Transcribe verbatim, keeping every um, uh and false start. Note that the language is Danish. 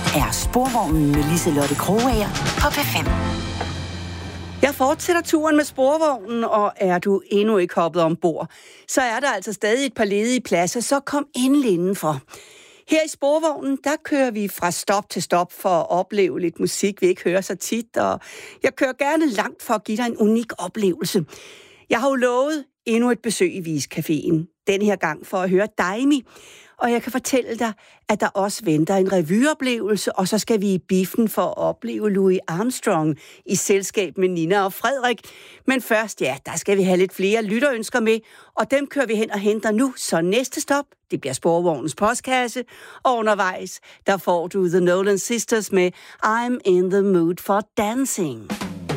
er Sporvognen med Liselotte Krogager på P fem. Jeg fortsætter turen med Sporvognen, og er du endnu ikke hoppet ombord, så er der altså stadig et par ledige pladser, så kom endelig indenfor. Her i Sporvognen, der kører vi fra stop til stop for at opleve lidt musik, vi ikke hører så tit, og jeg kører gerne langt for at give dig en unik oplevelse. Jeg har jo lovet endnu et besøg i Viscaféen, den her gang for at høre Daimi, og jeg kan fortælle dig, at der også venter en revyeoplevelse, og så skal vi i biffen for at opleve Louis Armstrong i selskab med Nina og Frederik. Men først, ja, der skal vi have lidt flere lytterønsker med, og dem kører vi hen og henter nu. Så næste stop, det bliver Sporvognens postkasse, og undervejs, der får du The Nolan Sisters med I'm in the mood for dancing.